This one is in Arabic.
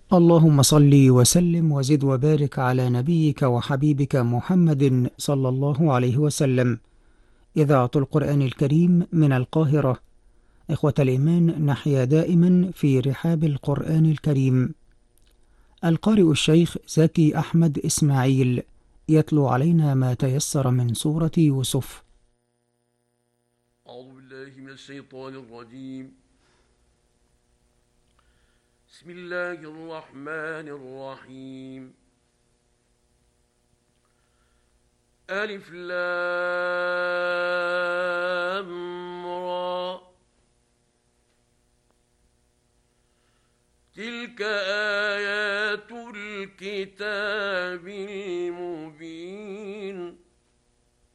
اللهم صل وسلم وزد وبارك على نبيك وحبيبك محمد صلى الله عليه وسلم. إذاعة القرآن الكريم من القاهرة. إخوة الإيمان، نحيا دائما في رحاب القرآن الكريم. القارئ الشيخ زكي أحمد إسماعيل يتلو علينا ما تيسر من سورة يوسف. أعوذ بالله من الشيطان الرجيم. بسم الله الرحمن الرحيم. ألف لام را. تلك